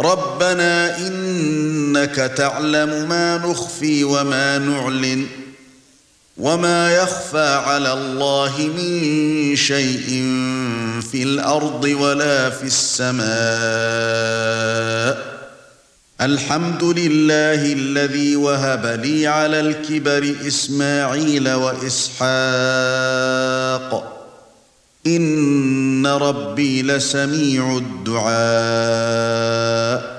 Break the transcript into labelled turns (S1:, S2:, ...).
S1: رَبَّنَا إِنَّكَ تَعْلَمُ مَا نُخْفِي وَمَا نُعْلِنُ وَمَا يَخْفَى عَلَى اللَّهِ مِن شَيْءٍ فِي الْأَرْضِ وَلَا فِي السَّمَاءِ الْحَمْدُ لِلَّهِ الَّذِي وَهَبَ لِي عَلَى الْكِبَرِ إِسْمَاعِيلَ وَإِسْحَاقَ إِنَّ رَبِّي لَسَمِيعُ الدُّعَاءِ